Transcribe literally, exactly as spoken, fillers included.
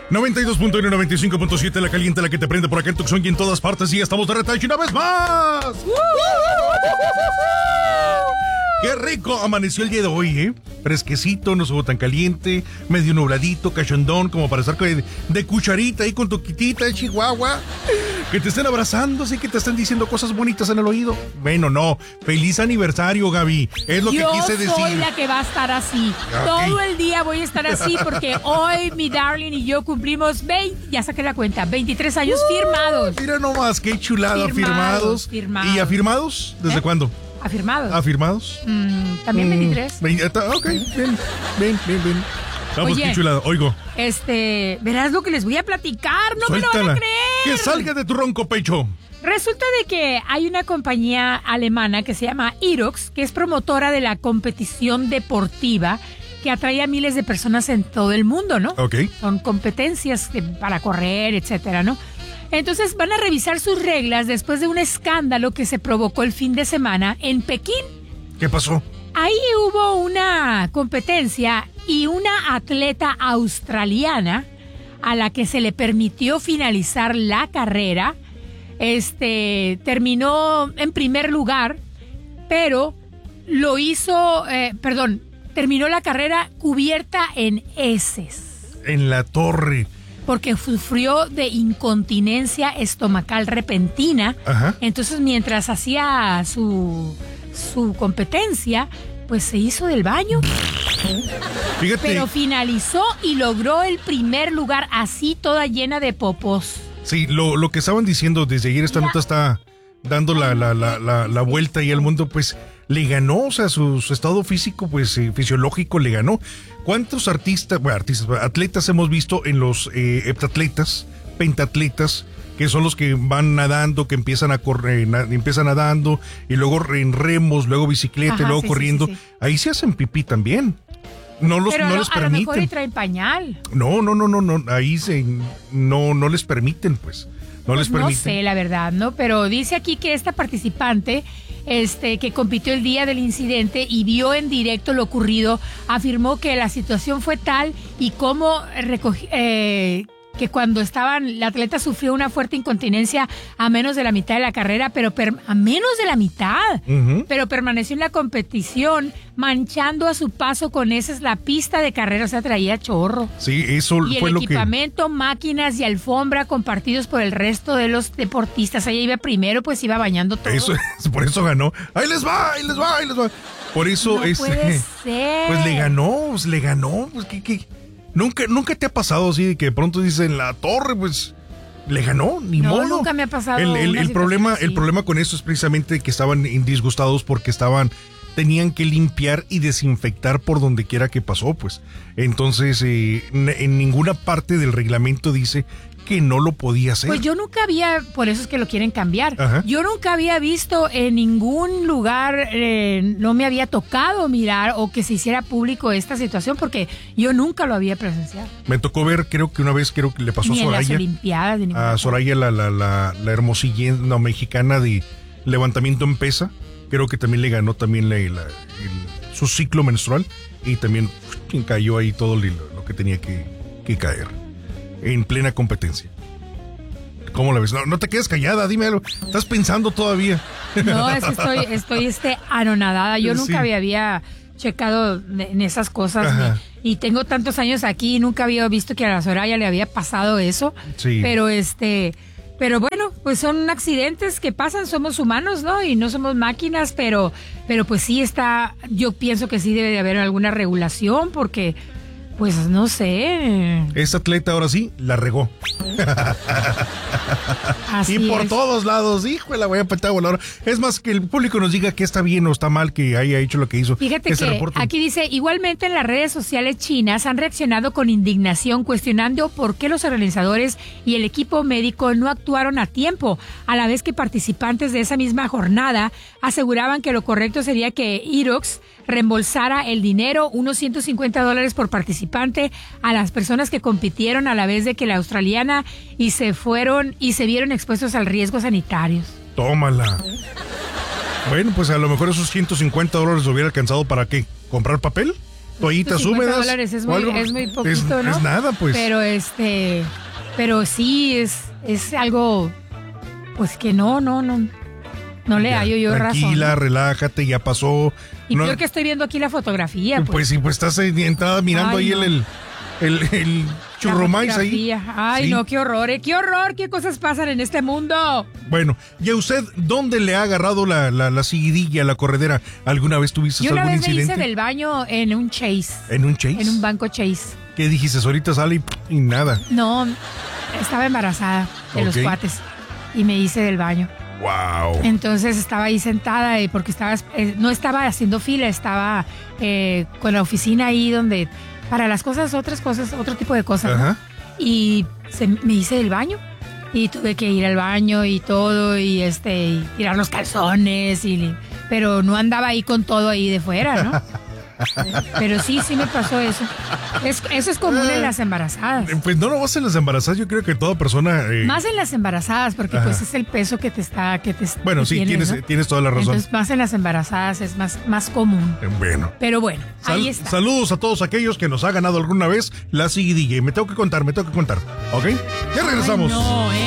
noventa y dos punto uno, noventa y cinco punto siete, la caliente, la que te prende por acá en Tucson y en todas partes. Y estamos de retache una vez más. ¡Qué rico amaneció el día de hoy, eh! Fresquecito, no estuvo tan caliente, medio nubladito, cachondón, como para estar de, de cucharita ahí con tu quitita de Chihuahua. Que te estén abrazando, así que te estén diciendo cosas bonitas en el oído. Bueno, no. Feliz aniversario, Gaby. Es lo Yo que quise decir. Yo soy la que va a estar así. Okay. Todo el día voy a estar así porque hoy mi darling y yo cumplimos veinte, ya saqué la cuenta, veintitrés años uh, firmados. Mira nomás, qué chulada. Firmados. Firmados. firmados. ¿Y afirmados? ¿Desde ¿Eh? cuándo? Afirmados. ¿Afirmados? Mm, También veintitrés. Mm, ok, bien, bien, bien, bien. Vamos, Oye, qué chulada. Oigo. Este, verás lo que les voy a platicar, no Suéltala. me lo van a creer. Que salga de tu ronco pecho. Resulta de que hay una compañía alemana que se llama Irox, que es promotora de la competición deportiva que atrae a miles de personas en todo el mundo, ¿no? Ok. Son competencias para correr, etcétera, ¿no? Entonces van a revisar sus reglas después de un escándalo que se provocó el fin de semana en Pekín. ¿Qué pasó? Ahí hubo una competencia y una atleta australiana a la que se le permitió finalizar la carrera, este, terminó en primer lugar, pero lo hizo, eh, perdón, terminó la carrera cubierta en heces. En la torre. Porque sufrió de incontinencia estomacal repentina. Ajá. Entonces, mientras hacía su, su competencia, pues se hizo del baño. Fíjate. Pero finalizó y logró el primer lugar, así toda llena de popos. Sí, lo, lo que estaban diciendo desde ayer, esta Mira. nota está dando la, la, la, la, la vuelta y al mundo, pues le ganó, o sea, su, su estado físico, pues eh, fisiológico le ganó. ¿Cuántos artistas, bueno, artistas, atletas hemos visto en los eh, heptatletas, pentatletas, que son los que van nadando, que empiezan a correr, na, empiezan nadando, y luego en remos, luego bicicleta, Ajá, y luego sí, corriendo? Sí, sí, sí. Ahí se hacen pipí también. No los, Pero no a, les a permiten. lo mejor y traen pañal. No, no, no, no, no, ahí se, no, no les permiten, pues. No pues les permiten. No sé, la verdad, ¿no? Pero dice aquí que esta participante, este, que compitió el día del incidente y vio en directo lo ocurrido, afirmó que la situación fue tal y cómo recogí, eh, que cuando estaban, la atleta sufrió una fuerte incontinencia a menos de la mitad de la carrera, pero per, a menos de la mitad, uh-huh. pero permaneció en la competición, manchando a su paso con heces la pista de carrera, o sea, traía chorro. Sí, eso y fue el lo que... equipamiento, máquinas y alfombra compartidos por el resto de los deportistas. Ella iba primero, pues iba bañando todo. Eso, por eso ganó. ¡Ahí les va! ¡Ahí les va! ¡Ahí les va! Por eso... No es, puede ser. Pues le ganó, pues le ganó, pues ¿qué, qué? ¿Nunca, nunca te ha pasado así de que de pronto dicen la torre, pues le ganó, ni no, modo? No, nunca me ha pasado. El, el, el problema, así. el problema con esto es precisamente que estaban disgustados porque estaban, tenían que limpiar y desinfectar por donde quiera que pasó, pues. Entonces, eh, en ninguna parte del reglamento dice que no lo podía hacer. Pues yo nunca había, por eso es que lo quieren cambiar. Ajá. Yo nunca había visto en ningún lugar, eh, no me había tocado mirar o que se hiciera público esta situación porque yo nunca lo había presenciado. Me tocó ver, creo que una vez, creo que le pasó Ni a Soraya. En las Olimpiadas, de a Soraya, la, la, la, la hermosilla no, mexicana de levantamiento en pesa. Creo que también le ganó también la, la, el, su ciclo menstrual y también uf, cayó ahí todo lo, lo que tenía que, que caer. En plena competencia. ¿Cómo la ves? No, no te quedes callada, dime algo. Estás pensando todavía. No, es que estoy, estoy este, anonadada. Yo sí. nunca había, había checado en esas cosas. Ni, y tengo tantos años aquí y nunca había visto que a la Soraya le había pasado eso. Sí. Pero este... Pero bueno, pues son accidentes que pasan, somos humanos, ¿no? Y no somos máquinas, pero, pero pues sí está, yo pienso que sí debe de haber alguna regulación porque... Pues no sé. Esta atleta ahora sí la regó. Así y por es. todos lados, hijo, la voy a petar voladora. Es más, que el público nos diga que está bien o está mal que haya hecho lo que hizo. Fíjate que, que aquí dice, igualmente en las redes sociales chinas han reaccionado con indignación cuestionando por qué los organizadores y el equipo médico no actuaron a tiempo, a la vez que participantes de esa misma jornada aseguraban que lo correcto sería que Irox reembolsara el dinero, unos ciento cincuenta dólares por participante, a las personas que compitieron a la vez de que la australiana y se fueron y se vieron expuestos al riesgo sanitarios. Tómala. Bueno, pues a lo mejor esos ciento cincuenta dólares hubiera alcanzado para qué, ¿comprar papel? toallitas húmedas. dólares es muy, es muy poquito, es, ¿no? Es nada, pues. Pero este, pero sí es, es algo, pues que no, no, no, no le hallo yo razón. Tranquila, relájate, ya pasó. Y no, peor que estoy viendo aquí la fotografía. Pues, pues sí, pues estás entrada mirando Ay, ahí no. el, el, el, el churromais ahí. Ay, Sí. no, qué horror, eh, qué horror, qué cosas pasan en este mundo. Bueno, ¿y a usted dónde le ha agarrado la, la, la seguidilla, la corredera? ¿Alguna vez tuviste Yo una algún vez me incidente? hice del baño en un Chase. ¿En un Chase? En un banco Chase. ¿Qué dijiste? Ahorita sale y, y nada. No, estaba embarazada de los Ok. cuates y me hice del baño. Wow. Entonces estaba ahí sentada y porque estaba, eh, no estaba haciendo fila, estaba eh, con la oficina ahí donde, para las cosas, otras cosas, otro tipo de cosas, ¿no? Ajá. Y se, me hice del baño y tuve que ir al baño y todo y este y tirar los calzones, y, pero no andaba ahí con todo ahí de fuera, ¿no? Pero sí, sí me pasó eso. Es, eso es común en las embarazadas. Pues no lo vas en las embarazadas, yo creo que toda persona... eh, Más en las embarazadas, porque Ajá. pues es el peso que te está... Que te, bueno, que sí, tienes, tienes, ¿no? tienes toda la razón. Entonces, más en las embarazadas es más, más común. Eh, bueno. Pero bueno, Sal- ahí está. Saludos a todos aquellos que nos ha ganado alguna vez la seguidilla. Y me tengo que contar, me tengo que contar. ¿Ok? Ya regresamos. Ay, no, ¿eh?